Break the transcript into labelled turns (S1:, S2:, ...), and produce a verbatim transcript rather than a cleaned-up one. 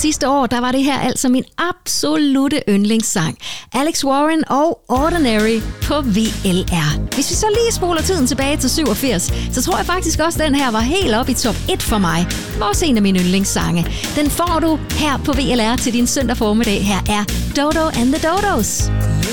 S1: sidste år, der var det her altså min absolute yndlingssang. Alex Warren og Ordinary på V L R. Hvis vi så lige spoler tiden tilbage til syvogfirs, så tror jeg faktisk også, at den her var helt op i top et for mig. Det var også en af mine yndlingssange. Den får du her på V L R til din søndag formiddag. Her er Dodo and the Dodos.